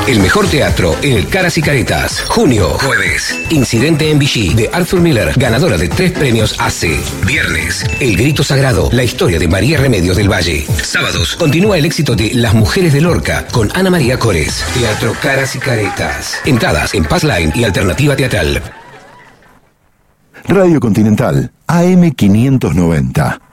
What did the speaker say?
El mejor teatro en el Caras y Caretas. Junio, jueves. Incidente en Vichy de Arthur Miller, ganadora de 3 premios AC. Viernes, El Grito Sagrado, la historia de María Remedios del Valle. Sábados, continúa el éxito de Las Mujeres de Lorca con Ana María Cores. Teatro Caras y Caretas. Entradas en Passline y Alternativa Teatral. Radio Continental, AM 590.